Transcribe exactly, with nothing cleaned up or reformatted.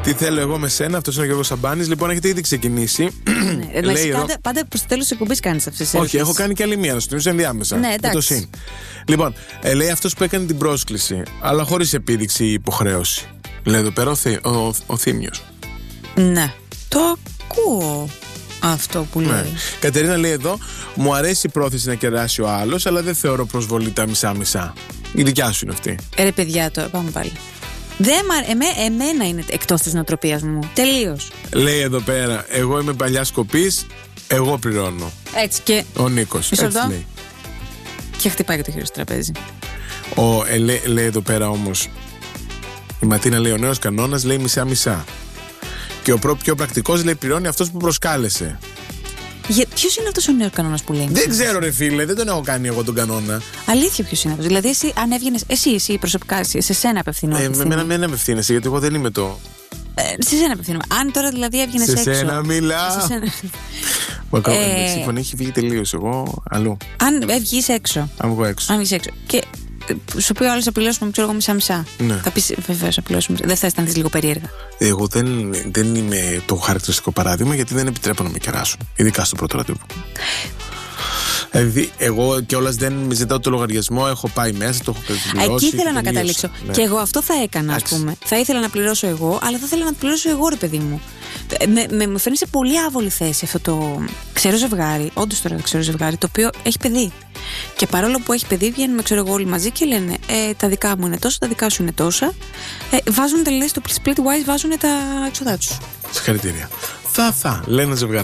Τι θέλω εγώ με σένα, αυτό είναι ο Γιώργος Σαμπάνης. Λοιπόν, έχετε ήδη ξεκινήσει. Ναι, λέει εδώ... πάντα, πάντα προς το τέλος της εκπομπής κάνεις αυτές τις ερωτήσεις. Όχι, έχω κάνει και άλλη μία, να σου θυμίσω ενδιάμεσα. Ναι, εντάξει. Το λοιπόν, ε, λέει αυτός που έκανε την πρόσκληση, αλλά χωρίς επίδειξη ή υποχρέωση. Λέει εδώ πέρα ο, Θη, ο, ο, ο Θήμιος. Ναι, το ακούω αυτό που λέει. Ναι. Κατερίνα λέει εδώ, μου αρέσει η πρόθεση να κεράσει ο άλλος, αλλά δεν θεωρώ προσβολή τα μισά-μισά. Η δικιά σου είναι αυτή. Ε, ρε παιδιά, τώρα πάμε πάλι. Δεν, εμέ, εμένα είναι εκτός της νοοτροπίας μου. Τελείως. Λέει εδώ πέρα, εγώ είμαι παλιά σκοπής, εγώ πληρώνω. Έτσι και. Ο Νίκος. Έτσι λέει. Και χτυπάει και το χέρι στο τραπέζι. Ο, ε, λέ, λέει εδώ πέρα όμως, η Ματίνα λέει, ο νέος κανόνας λέει μισά-μισά. Και ο προ, πιο πρακτικός λέει, πληρώνει αυτός που προσκάλεσε. Ποιος είναι αυτός ο νέος κανόνας που λέει? Δεν ξέρω, ρε φίλε, δεν τον έχω κάνει εγώ τον κανόνα. Αλήθεια, ποιος είναι αυτός? Δηλαδή, εσύ αν έβγαινες, εσύ, εσύ προσωπικά, σε σένα απευθυνόμαι. Ε, με μένα δεν απευθύνεσαι, γιατί εγώ δεν είμαι το. Ε, σε σένα απευθύνομαι. Αν τώρα δηλαδή έβγαινες σε έξω. Σε σένα μιλάω. Σε σένα. Μα ε... η συμφωνία έχει βγει τελείως. Εγώ αλλού. Αν βγεις έξω. Αν βγω έξω. Αν βγεις έξω. Και σου πει ο άλλος να πληρώσουμε, ξέρω εγώ, μισά-μισά. Ναι. Θα πεις βεβαίως να πληρώσουμε. Δεν θα αισθανθείς λίγο περίεργα? Εγώ δεν, δεν είμαι το χαρακτηριστικό παράδειγμα, γιατί δεν επιτρέπω να με κεράσουν. Ειδικά στο πρώτο ραντεβού. Δηλαδή, εγώ κιόλας δεν με ζητάω το λογαριασμό, έχω πάει μέσα, το έχω πληρώσει. Εκεί ήθελα να καταλήξω. Ναι. Και εγώ αυτό θα έκανα, ας πούμε. Θα ήθελα να πληρώσω εγώ, αλλά θα ήθελα να πληρώσω εγώ, ρε παιδί μου. Με, με, με φέρνει σε πολύ άβολη θέση αυτό το ξερό ζευγάρι, όντως τώρα το ξερό ζευγάρι, το οποίο έχει παιδί. Και παρόλο που έχει παιδί, βγαίνουμε, ξέρω εγώ, όλοι μαζί και λένε ε, τα δικά μου είναι τόσα, τα δικά σου είναι τόσα. Ε, βάζουν τελείως το split wise, βάζουν τα έξοδά τους. Συγχαρητήρια. Θα, θα, λένε ζευγάρι.